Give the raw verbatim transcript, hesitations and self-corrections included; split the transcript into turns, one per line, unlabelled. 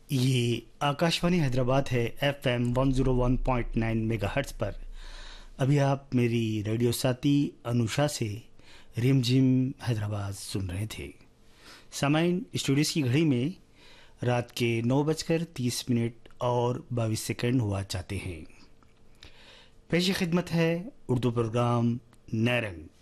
ये आकाशवाणी हैदराबाद है F M one zero one point nine megahertz पर। अभी आप मेरी रेडियो साथी अनुषा से रिमझिम हैदराबाद सुन रहे थे। सामाइन स्टूडियोज़ की घड़ी में रात के नौ बजकर तीस मिनट और बाईस सेकंड हुआ चाहते हैं। पेश खिदमत है उर्दू प्रोग्राम नैरंग।